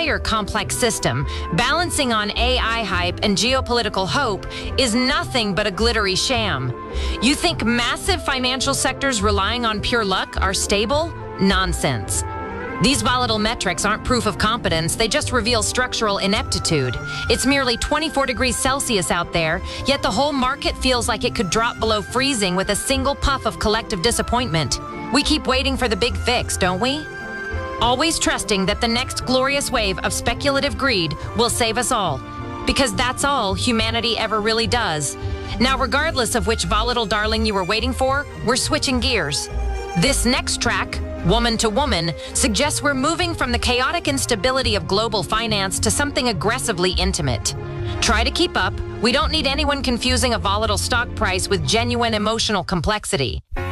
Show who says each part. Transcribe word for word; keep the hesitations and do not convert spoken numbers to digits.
Speaker 1: entire complex system, balancing on A I hype and geopolitical hope, is nothing but a glittery sham. You think massive financial sectors relying on pure luck are stable? Nonsense. These volatile metrics aren't proof of competence, they just reveal structural ineptitude. It's merely twenty-four degrees Celsius out there, yet the whole market feels like it could drop below freezing with a single puff of collective disappointment. We keep waiting for the big fix, don't we? Always trusting that the next glorious wave of speculative greed will save us all. Because that's all humanity ever really does. Now, regardless of which volatile darling you were waiting for, we're switching gears. This next track, Woman to Woman, suggests we're moving from the chaotic instability of global finance to something aggressively intimate. Try to keep up. We don't need anyone confusing a volatile stock price with genuine emotional complexity.